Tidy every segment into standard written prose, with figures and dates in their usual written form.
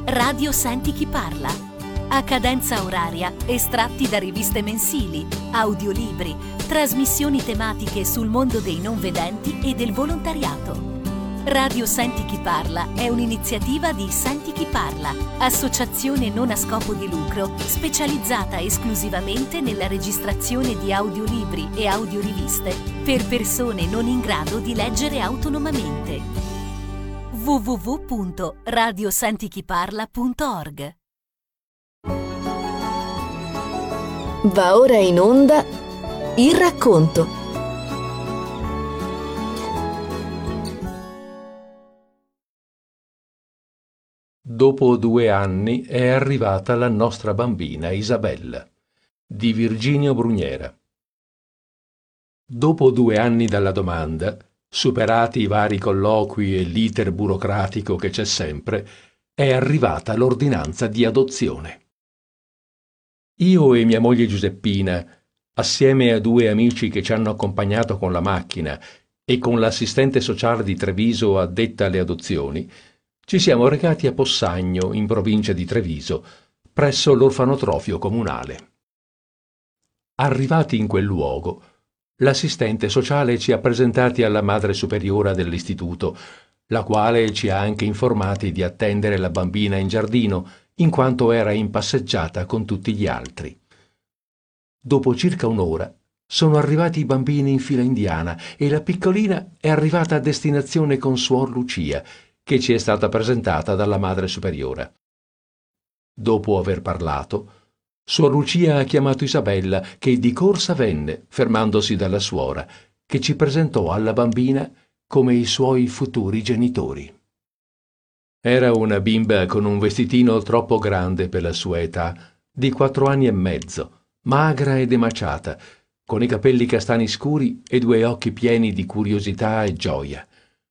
Radio Senti chi parla. A cadenza oraria, estratti da riviste mensili, audiolibri, trasmissioni tematiche sul mondo dei non vedenti e del volontariato. Radio Senti chi parla è un'iniziativa di Senti chi parla, associazione non a scopo di lucro specializzata esclusivamente nella registrazione di audiolibri e audioriviste per persone non in grado di leggere autonomamente. www.radiosentichiparla.org. Va ora in onda Il racconto. Dopo 2 anni è arrivata la nostra bambina Isabella, di Virginio Brugnera. Dopo 2 anni dalla domanda, superati i vari colloqui e l'iter burocratico che c'è sempre, è arrivata l'ordinanza di adozione. Io e mia moglie Giuseppina, assieme a 2 amici che ci hanno accompagnato con la macchina e con l'assistente sociale di Treviso addetta alle adozioni, ci siamo recati a Possagno, in provincia di Treviso, presso l'orfanotrofio comunale. Arrivati in quel luogo, l'assistente sociale ci ha presentati alla madre superiora dell'istituto, la quale ci ha anche informati di attendere la bambina in giardino, in quanto era in passeggiata con tutti gli altri. Dopo circa un'ora sono arrivati i bambini in fila indiana e la piccolina è arrivata a destinazione con Suor Lucia, che ci è stata presentata dalla madre superiora. Dopo aver parlato, Suor Lucia ha chiamato Isabella, che di corsa venne, fermandosi dalla suora, che ci presentò alla bambina come i suoi futuri genitori. Era una bimba con un vestitino troppo grande per la sua età, di 4 anni e mezzo, magra ed emaciata, con i capelli castani scuri e 2 occhi pieni di curiosità e gioia.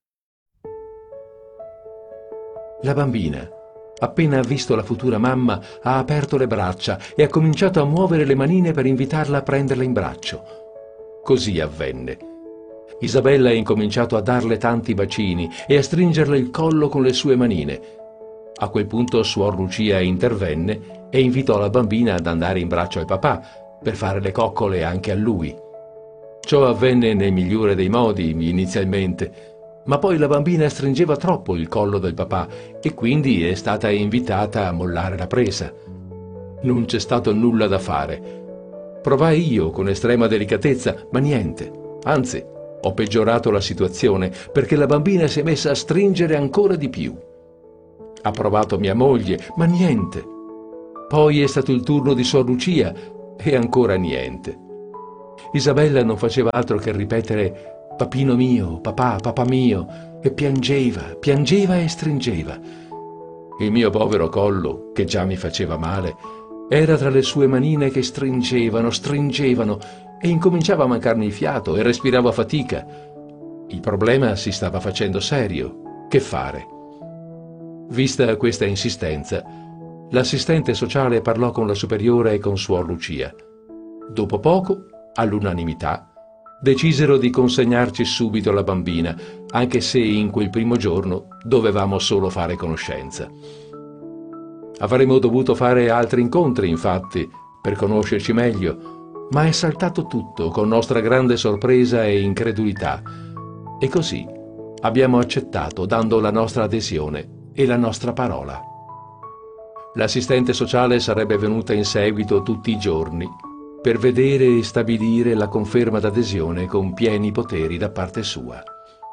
La bambina, appena visto la futura mamma, ha aperto le braccia e ha cominciato a muovere le manine per invitarla a prenderla in braccio. Così avvenne. Isabella ha incominciato a darle tanti bacini e a stringerle il collo con le sue manine. A quel punto Suor Lucia intervenne e invitò la bambina ad andare in braccio al papà per fare le coccole anche a lui. Ciò avvenne nel migliore dei modi inizialmente, ma poi la bambina stringeva troppo il collo del papà e quindi è stata invitata a mollare la presa. Non c'è stato nulla da fare. Provai io con estrema delicatezza, ma niente. Anzi, ho peggiorato la situazione perché la bambina si è messa a stringere ancora di più. Ha provato mia moglie, ma niente. Poi è stato il turno di Suor Lucia e ancora niente. Isabella non faceva altro che ripetere «Papino mio, papà, papà mio», e piangeva e stringeva. Il mio povero collo, che già mi faceva male, era tra le sue manine che stringevano e incominciava a mancarmi il fiato e respiravo a fatica. Il problema si stava facendo serio. Che fare? Vista questa insistenza, l'assistente sociale parlò con la superiore e con Suor Lucia. Dopo poco, all'unanimità, decisero di consegnarci subito la bambina, anche se in quel primo giorno dovevamo solo fare conoscenza. Avremmo dovuto fare altri incontri, infatti, per conoscerci meglio, ma è saltato tutto con nostra grande sorpresa e incredulità. E così abbiamo accettato, dando la nostra adesione e la nostra parola. L'assistente sociale sarebbe venuta in seguito tutti i giorni per vedere e stabilire la conferma d'adesione con pieni poteri da parte sua.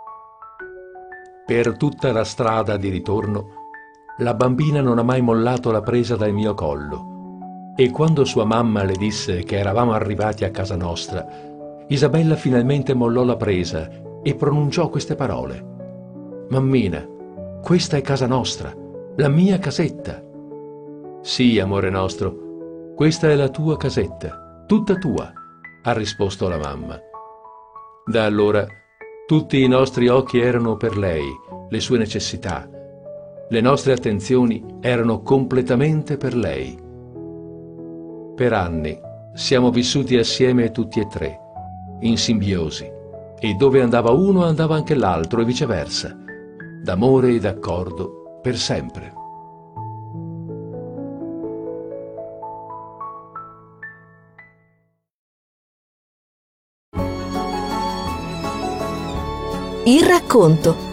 Per tutta la strada di ritorno, la bambina non ha mai mollato la presa dal mio collo e quando sua mamma le disse che eravamo arrivati a casa nostra, Isabella finalmente mollò la presa e pronunciò queste parole: «Mammina, questa è casa nostra, la mia casetta». «Sì, amore nostro, questa è la tua casetta, tutta tua», ha risposto la mamma. Da allora tutti i nostri occhi erano per lei, le sue necessità. Le nostre attenzioni erano completamente per lei. Per anni siamo vissuti assieme tutti e 3, in simbiosi, e dove andava uno andava anche l'altro e viceversa, d'amore e d'accordo per sempre. Il racconto.